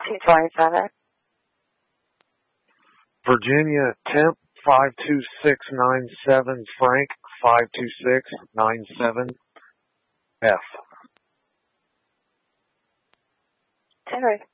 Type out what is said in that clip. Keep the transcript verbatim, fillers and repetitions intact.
two twenty-seven. Virginia, temp five two six nine seven, Frank five two six nine seven, F. Terry.